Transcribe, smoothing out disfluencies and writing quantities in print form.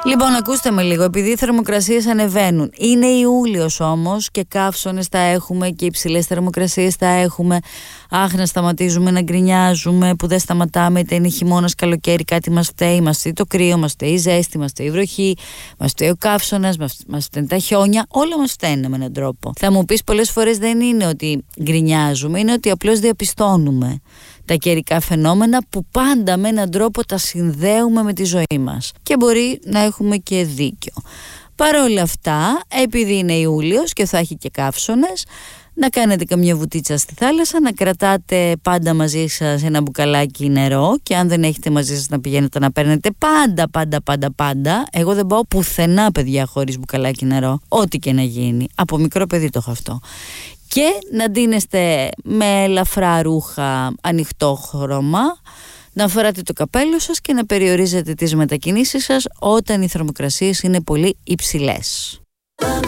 Λοιπόν, ακούστε με λίγο, επειδή οι θερμοκρασίες ανεβαίνουν. Είναι Ιούλιος όμως και καύσωνες θα έχουμε και υψηλές θερμοκρασίες θα έχουμε. Αχ, να σταματήσουμε να γκρινιάζουμε που δεν σταματάμε, είτε είναι χειμώνας, καλοκαίρι, κάτι μας φταίει. Μας φταίει το κρύο, μας φταίει η ζέστη, μας φταίει η βροχή, μας φταίει ο καύσωνας, μας φταίνουν τα χιόνια. Όλα μας φταίνουν με έναν τρόπο. Θα μου πεις, πολλές φορές δεν είναι ότι γκρινιάζουμε, είναι ότι απλώς διαπιστώνουμε τα καιρικά φαινόμενα που πάντα με έναν τρόπο τα συνδέουμε με τη ζωή μας. Και μπορεί να έχουμε και δίκιο. Παρ' όλα αυτά, επειδή είναι Ιούλιος και θα έχει και καύσωνες, να κάνετε καμιά βουτίτσα στη θάλασσα, να κρατάτε πάντα μαζί σας ένα μπουκαλάκι νερό και αν δεν έχετε μαζί σας να πηγαίνετε να παίρνετε πάντα. Εγώ δεν πάω πουθενά, παιδιά, χωρίς μπουκαλάκι νερό, ό,τι και να γίνει. Από μικρό παιδί το έχω αυτό. Και να ντύνεστε με ελαφρά ρούχα ανοιχτόχρωμα, να φοράτε το καπέλο σας και να περιορίζετε τις μετακινήσεις σας όταν οι θερμοκρασίες είναι πολύ υψηλές.